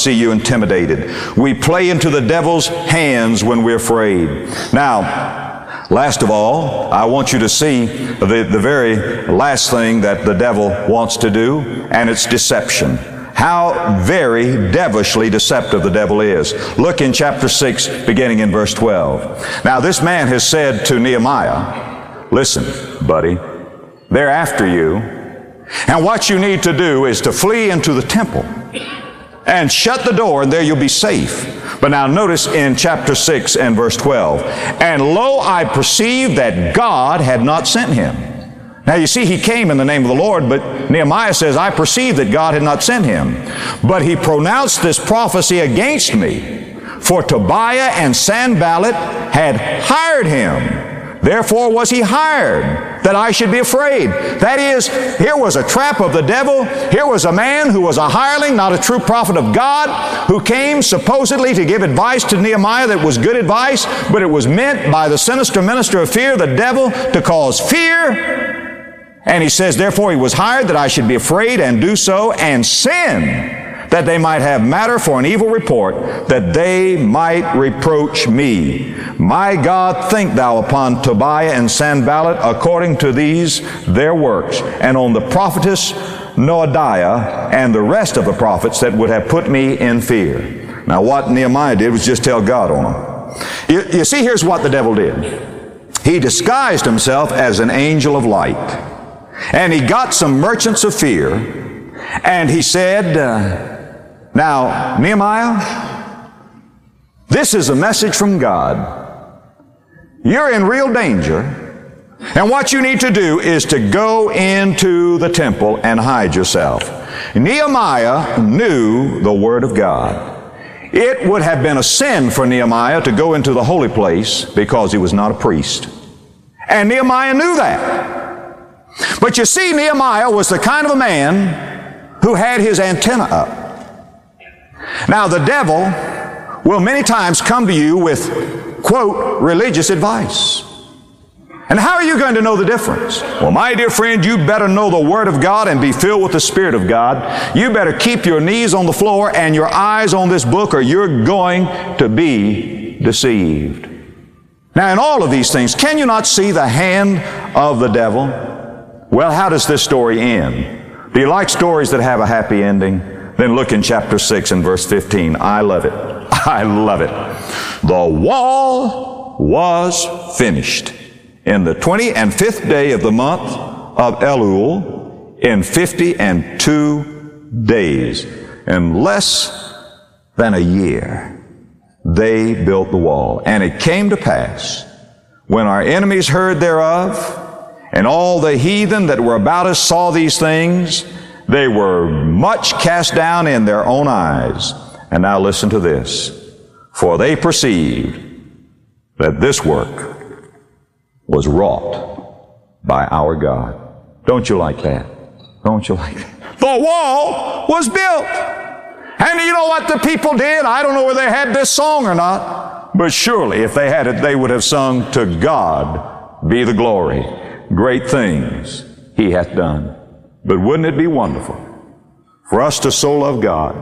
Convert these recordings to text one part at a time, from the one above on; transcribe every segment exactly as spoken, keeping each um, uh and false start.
see you intimidated. We play into the devil's hands when we're afraid. Now, last of all, I want you to see the, the very last thing that the devil wants to do, and it's deception. How very devilishly deceptive the devil is. Look in chapter six, beginning in verse twelve. Now, this man has said to Nehemiah, listen, buddy, they're after you, and what you need to do is to flee into the temple and shut the door, and there you'll be safe. But now notice in chapter six and verse twelve, and lo, I perceived that God had not sent him. Now you see, he came in the name of the Lord, but Nehemiah says, I perceived that God had not sent him. But he pronounced this prophecy against me, for Tobiah and Sanballat had hired him. Therefore was he hired, that I should be afraid. That is, here was a trap of the devil. Here was a man who was a hireling, not a true prophet of God, who came supposedly to give advice to Nehemiah that was good advice, but it was meant by the sinister minister of fear, the devil, to cause fear. And he says, therefore he was hired that I should be afraid and do so and sin, that they might have matter for an evil report, that they might reproach me. My God, think thou upon Tobiah and Sanballat according to these their works, and on the prophetess Noadiah and the rest of the prophets that would have put me in fear. Now what Nehemiah did was just tell God on them. You, you see, here's what the devil did. He disguised himself as an angel of light. And he got some merchants of fear, and he said, uh, now, Nehemiah, this is a message from God. You're in real danger, and what you need to do is to go into the temple and hide yourself. Nehemiah knew the Word of God. It would have been a sin for Nehemiah to go into the holy place because he was not a priest. And Nehemiah knew that. But you see, Nehemiah was the kind of a man who had his antenna up. Now, the devil will many times come to you with, quote, religious advice. And how are you going to know the difference? Well, my dear friend, you better know the Word of God and be filled with the Spirit of God. You better keep your knees on the floor and your eyes on this book, or you're going to be deceived. Now, in all of these things, can you not see the hand of the devil? Well, how does this story end? Do you like stories that have a happy ending? Then look in chapter six and verse fifteen. I love it. I love it. The wall was finished in the twenty and fifth day of the month of Elul in fifty and two days. In less than a year, they built the wall. And it came to pass, when our enemies heard thereof, and all the heathen that were about us saw these things, they were much cast down in their own eyes. And now listen to this. For they perceived that this work was wrought by our God. Don't you like that? Don't you like that? The wall was built. And you know what the people did? I don't know whether they had this song or not, but surely if they had it, they would have sung, to God be the glory. Great things He hath done. But wouldn't it be wonderful for us to so love God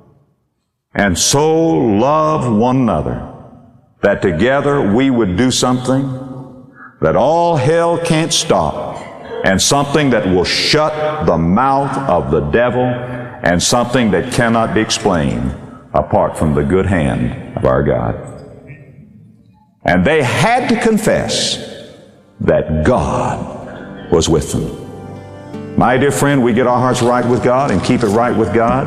and so love one another that together we would do something that all hell can't stop, and something that will shut the mouth of the devil, and something that cannot be explained apart from the good hand of our God. And they had to confess that God was with them. My dear friend, we get our hearts right with God and keep it right with God,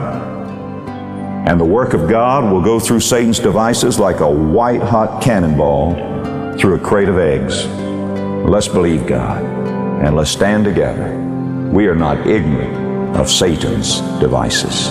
and the work of God will go through Satan's devices like a white-hot cannonball through a crate of eggs. Let's believe God, and let's stand together. We are not ignorant of Satan's devices.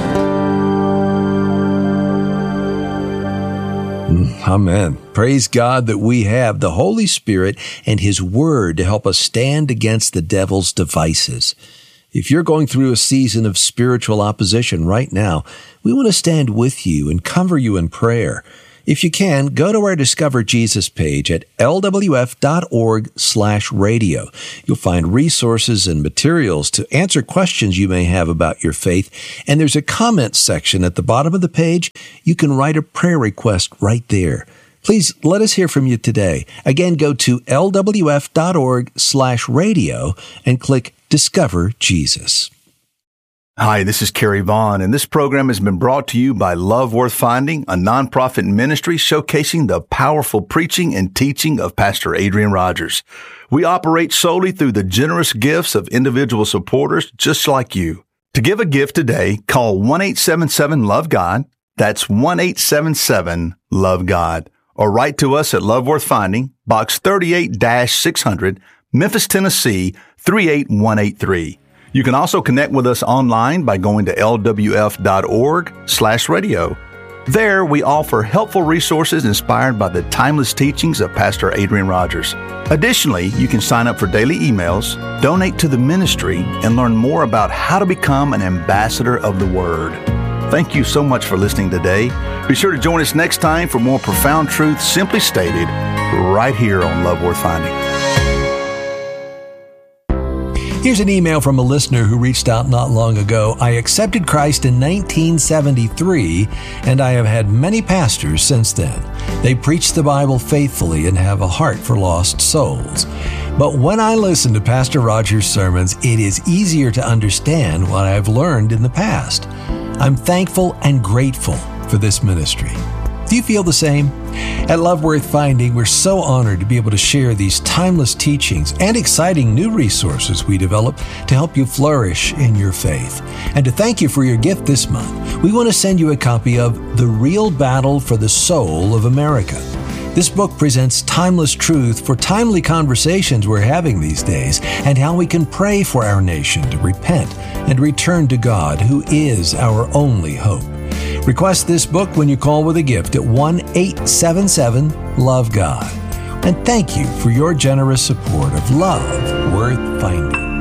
Amen. Praise God that we have the Holy Spirit and His Word to help us stand against the devil's devices. If you're going through a season of spiritual opposition right now, we want to stand with you and cover you in prayer. If you can, go to our Discover Jesus page at l w f dot org slash radio. You'll find resources and materials to answer questions you may have about your faith, and there's a comment section at the bottom of the page. You can write a prayer request right there. Please let us hear from you today. Again, go to l w f dot org slash radio and click Discover Jesus. Hi, this is Kerry Vaughn, and this program has been brought to you by Love Worth Finding, a nonprofit ministry showcasing the powerful preaching and teaching of Pastor Adrian Rogers. We operate solely through the generous gifts of individual supporters just like you. To give a gift today, call one eight seven seven love God. That's one eight seven seven love God. Or write to us at Love Worth Finding, Box thirty-eight six hundred, Memphis, Tennessee, three eight one eight three. You can also connect with us online by going to l w f dot org slash radio. There, we offer helpful resources inspired by the timeless teachings of Pastor Adrian Rogers. Additionally, you can sign up for daily emails, donate to the ministry, and learn more about how to become an ambassador of the Word. Thank you so much for listening today. Be sure to join us next time for more profound truth simply stated right here on Love Worth Finding. Here's an email from a listener who reached out not long ago. I accepted Christ in nineteen seventy-three, and I have had many pastors since then. They preach the Bible faithfully and have a heart for lost souls. But when I listen to Pastor Rogers' sermons, it is easier to understand what I've learned in the past. I'm thankful and grateful for this ministry. Do you feel the same? At Love Worth Finding, we're so honored to be able to share these timeless teachings and exciting new resources we develop to help you flourish in your faith. And to thank you for your gift this month, we want to send you a copy of The Real Battle for the Soul of America. This book presents timeless truth for timely conversations we're having these days and how we can pray for our nation to repent and return to God, who is our only hope. Request this book when you call with a gift at one eight seven seven love God. And thank you for your generous support of Love Worth Finding.